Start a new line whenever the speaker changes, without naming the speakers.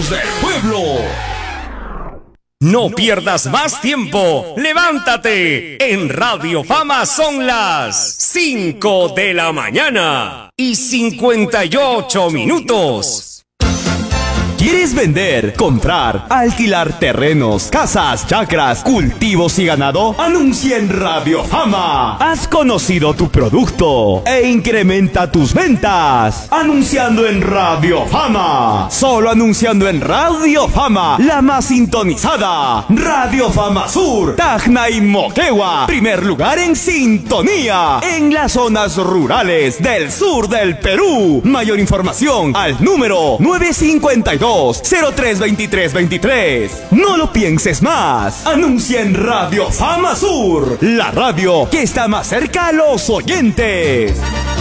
voz del pueblo. No pierdas más tiempo. Levántate. En Radio Fama son las 5 de la mañana y 58 minutos.
¿Quieres vender, comprar, alquilar terrenos, casas, chacras, cultivos y ganado? Anuncia en Radio Fama. Has conocido tu producto e incrementa tus ventas. Anunciando en Radio Fama. Solo anunciando en Radio Fama, la más sintonizada. Radio Fama Sur, Tacna y Moquegua. Primer lugar en sintonía en las zonas rurales del sur del Perú. Mayor información al número 952-032323. No lo pienses más. Anuncia en Radio Fama Sur, la radio que está más cerca a los oyentes.